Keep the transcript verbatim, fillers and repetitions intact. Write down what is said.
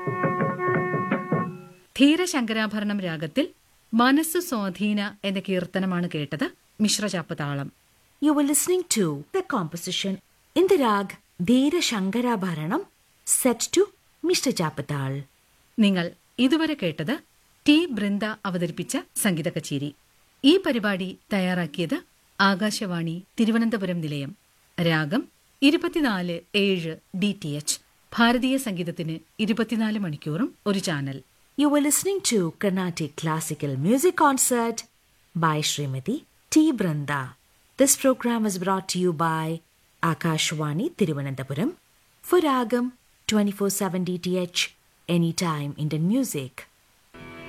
ധീരശങ്കരാഭരണം രാഗത്തിൽ മനസ്സു സ്വാധീന എന്ന കീർത്തനമാണ് കേട്ടത്. മിശ്രചാപ്പ് താളം. You were listening to the composition in the rag Dheera Shankarabharanam set to Mishra Chapatal. നിങ്ങൾ ഇതുവരെ കേട്ടത് ടി ബൃന്ദ അവതരിപ്പിച്ച സംഗീത കച്ചേരി. ഈ പരിപാടി തയ്യാറാക്കിയത് ആകാശവാണി തിരുവനന്തപുരം നിലയം. രാഗം ഇരുപത്തിനാല് ഏഴ് ഡി ടി എച്ച്. ഭാരതീയ സംഗീതത്തിന് ഇരുപത്തിനാല് മണിക്കൂറും ഒരു channel. You were listening to Carnatic Classical Music Concert by Srimati T. Branda. This program was brought to you by Akashwani Thiruvananthapuram for Ragam twenty-four seven D T H, Anytime Indian Music.